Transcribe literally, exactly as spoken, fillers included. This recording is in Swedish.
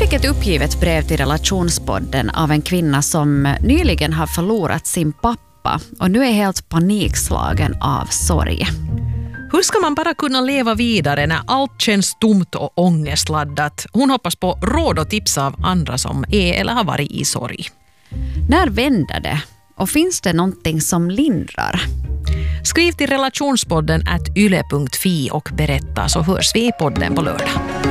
fick ett uppgivet brev till Relationspodden av en kvinna som nyligen har förlorat sin pappa och nu är helt panikslagen av sorg. Hur ska man bara kunna leva vidare när allt känns tomt och ångestladdat? Hon hoppas på råd och tips av andra som är eller har varit i sorg. När vänder det? Och finns det någonting som lindrar? Skriv till relationspodden at yle punkt fi och berätta, så hörs vi i podden på lördag.